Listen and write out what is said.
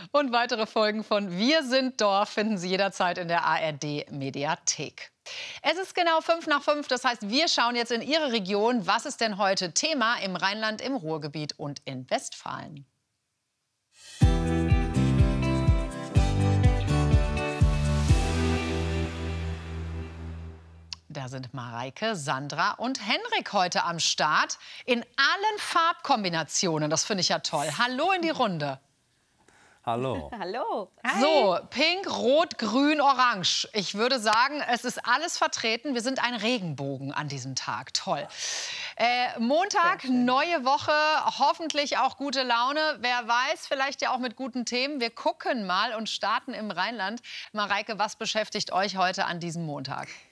Und weitere Folgen von Wir sind Dorf finden Sie jederzeit in der ARD-Mediathek. Es ist genau 5 nach 5, das heißt, wir schauen jetzt in Ihre Region. Was ist denn heute Thema im Rheinland, im Ruhrgebiet und in Westfalen? Da sind Mareike, Sandra und Henrik heute am Start. In allen Farbkombinationen. Das finde ich ja toll. Hallo in die Runde. Hallo. Hallo. Hi. So, pink, rot, grün, orange. Ich würde sagen, es ist alles vertreten. Wir sind ein Regenbogen an diesem Tag. Toll. Montag, neue Woche, hoffentlich auch gute Laune. Wer weiß, vielleicht ja auch mit guten Themen. Wir gucken mal und starten im Rheinland. Mareike, was beschäftigt euch heute an diesem Montag?